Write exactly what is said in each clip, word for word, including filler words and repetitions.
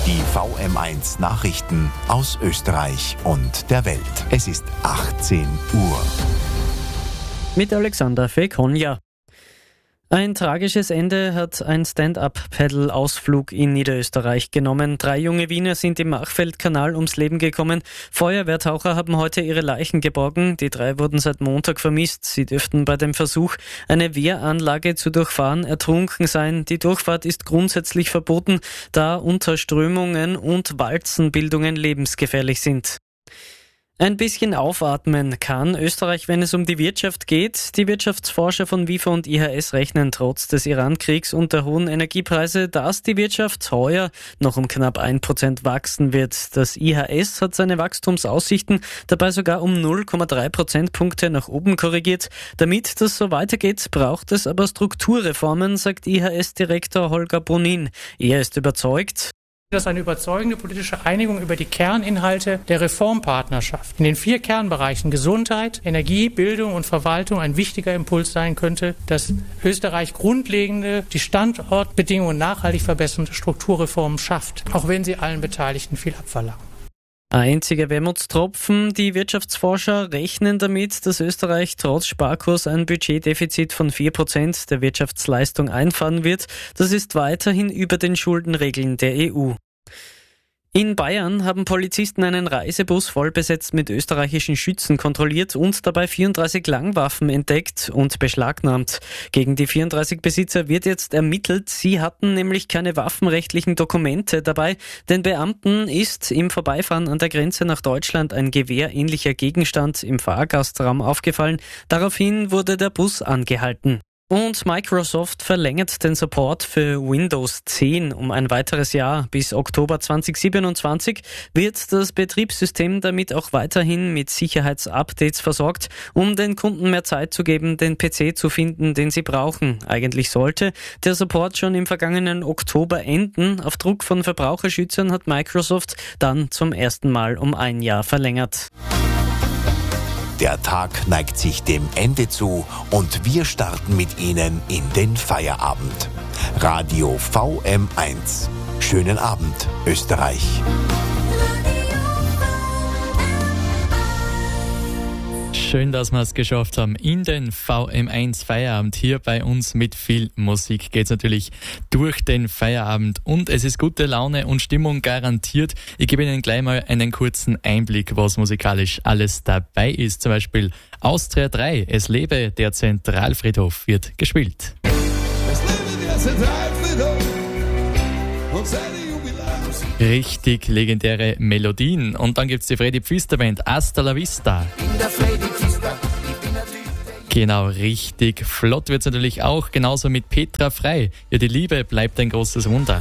Die V M eins Nachrichten aus Österreich und der Welt. Es ist achtzehn Uhr. Mit Alexander Fekonja. Ein tragisches Ende hat ein Stand-up-Paddle-Ausflug in Niederösterreich genommen. Drei junge Wiener sind im Machfeldkanal ums Leben gekommen. Feuerwehrtaucher haben heute ihre Leichen geborgen. Die drei wurden seit Montag vermisst. Sie dürften bei dem Versuch, eine Wehranlage zu durchfahren, ertrunken sein. Die Durchfahrt ist grundsätzlich verboten, da Unterströmungen und Walzenbildungen lebensgefährlich sind. Ein bisschen aufatmen kann Österreich, wenn es um die Wirtschaft geht. Die Wirtschaftsforscher von W I F O und I H S rechnen trotz des Iran-Kriegs und der hohen Energiepreise, dass die Wirtschaft heuer noch um knapp ein Prozent wachsen wird. Das I H S hat seine Wachstumsaussichten dabei sogar um null Komma drei Prozentpunkte nach oben korrigiert. Damit das so weitergeht, braucht es aber Strukturreformen, sagt I H S-Direktor Holger Bonin. Er ist überzeugt, dass eine überzeugende politische Einigung über die Kerninhalte der Reformpartnerschaft in den vier Kernbereichen Gesundheit, Energie, Bildung und Verwaltung ein wichtiger Impuls sein könnte, dass Österreich grundlegende, die Standortbedingungen nachhaltig verbessernde Strukturreformen schafft, auch wenn sie allen Beteiligten viel abverlangen. Einziger Wermutstropfen, die Wirtschaftsforscher rechnen damit, dass Österreich trotz Sparkurs ein Budgetdefizit von vier Prozent der Wirtschaftsleistung einfahren wird. Das ist weiterhin über den Schuldenregeln der E U. In Bayern haben Polizisten einen Reisebus vollbesetzt mit österreichischen Schützen kontrolliert und dabei vierunddreißig Langwaffen entdeckt und beschlagnahmt. Gegen die vierunddreißig Besitzer wird jetzt ermittelt. Sie hatten nämlich keine waffenrechtlichen Dokumente dabei. Den Beamten ist im Vorbeifahren an der Grenze nach Deutschland ein gewehrähnlicher Gegenstand im Fahrgastraum aufgefallen. Daraufhin wurde der Bus angehalten. Und Microsoft verlängert den Support für Windows zehn um ein weiteres Jahr. Bis Oktober zweitausendsiebenundzwanzig wird das Betriebssystem damit auch weiterhin mit Sicherheitsupdates versorgt, um den Kunden mehr Zeit zu geben, den P C zu finden, den sie brauchen. Eigentlich sollte der Support schon im vergangenen Oktober enden. Auf Druck von Verbraucherschützern hat Microsoft dann zum ersten Mal um ein Jahr verlängert. Der Tag neigt sich dem Ende zu und wir starten mit Ihnen in den Feierabend. Radio V M eins. Schönen Abend, Österreich. Schön, dass wir es geschafft haben. In den V M eins Feierabend hier bei uns mit viel Musik geht es natürlich durch den Feierabend und es ist gute Laune und Stimmung garantiert. Ich gebe Ihnen gleich mal einen kurzen Einblick, was musikalisch alles dabei ist. Zum Beispiel Austria drei, Es lebe der Zentralfriedhof, wird gespielt. Es lebe der Zentralfriedhof und seine Jubiläums. Richtig legendäre Melodien. Und dann gibt es die Freddy Pfister Band, Hasta la Vista. In der Freddy Pfister, ich bin der Typ. Genau, richtig. Flott wird es natürlich auch, genauso mit Petra Frey. Ja, die Liebe bleibt ein großes Wunder.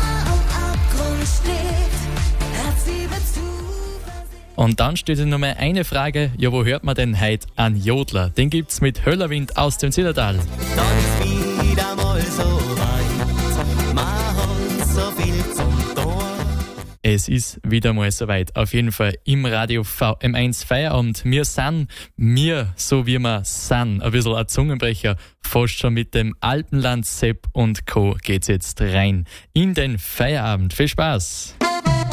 Und dann steht nur mehr eine Frage, ja, wo hört man denn heute einen Jodler? Den gibt's mit Höllerwind aus dem Zillertal. Da ist wieder mal so weit, man hat so viel zum Tor. Es ist wieder mal soweit. Auf jeden Fall im Radio V M eins Feierabend. Wir sind, wir, so wie wir sind, ein bisschen ein Zungenbrecher. Fast schon mit dem Alpenland Sepp und Co. geht's jetzt rein in den Feierabend. Viel Spaß!